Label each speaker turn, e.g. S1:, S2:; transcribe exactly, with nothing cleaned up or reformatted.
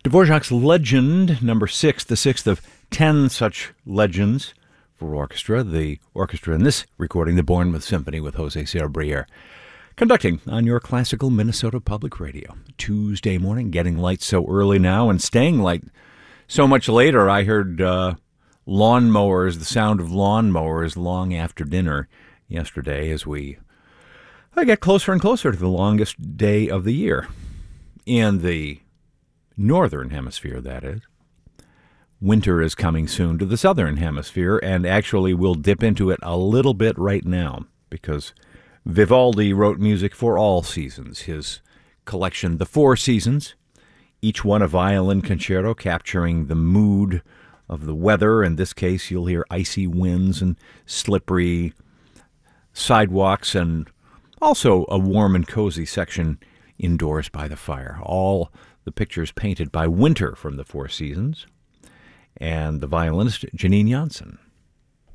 S1: Dvorak's Legend, number six, the sixth of ten such legends for orchestra. The orchestra in this recording, the Bournemouth Symphony with Jose Serbrier, conducting on your classical Minnesota Public Radio. Tuesday morning, getting light so early now and staying light so much later. I heard uh, lawnmowers, the sound of lawnmowers long after dinner yesterday as we I get closer and closer to the longest day of the year in the northern hemisphere, that is. Winter is coming soon to the southern hemisphere, and actually we'll dip into it a little bit right now because Vivaldi wrote music for all seasons. His collection, The Four Seasons, each one a violin concerto capturing the mood of the weather. In this case, you'll hear icy winds and slippery sidewalks and also a warm and cozy section indoors by the fire. All the pictures painted by Winter from The Four Seasons and the violinist Janine Janssen.